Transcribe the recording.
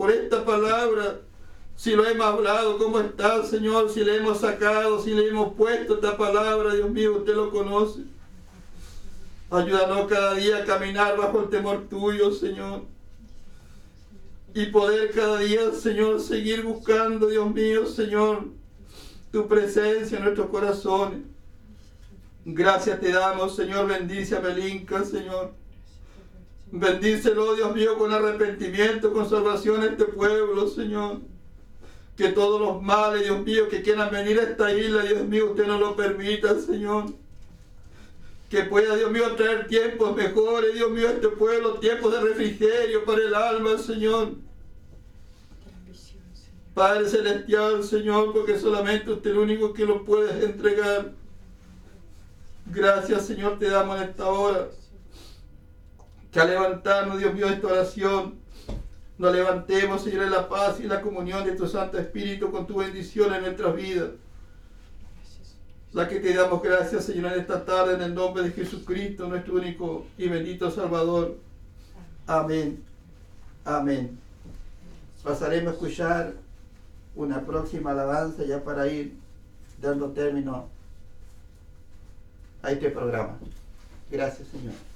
por esta palabra. Si lo hemos hablado, ¿cómo está, Señor? Si le hemos sacado, si le hemos puesto esta palabra, Dios mío, usted lo conoce. Ayúdanos cada día a caminar bajo el temor tuyo, Señor. Y poder cada día, Señor, seguir buscando, Dios mío, Señor, tu presencia en nuestros corazones. Gracias te damos, Señor. Bendice a Belinca, Señor. Bendícelo, Dios mío, con arrepentimiento, con salvación a este pueblo, Señor. Que todos los males, Dios mío, que quieran venir a esta isla, Dios mío, usted no lo permita, Señor. Que pueda, Dios mío, traer tiempos mejores, Dios mío, a este pueblo, tiempos de refrigerio para el alma, Señor. Padre Celestial, Señor, porque solamente usted es el único que lo puede entregar. Gracias, Señor, te damos en esta hora. Que al levantarnos, Dios mío, de esta oración, nos levantemos, Señor, en la paz y la comunión de tu Santo Espíritu con tu bendición en nuestras vidas. La que te damos gracias, Señor, en esta tarde, en el nombre de Jesucristo, nuestro único y bendito Salvador. Amén. Amén. Pasaremos a escuchar una próxima alabanza ya para ir dando término a este programa. Gracias, Señor.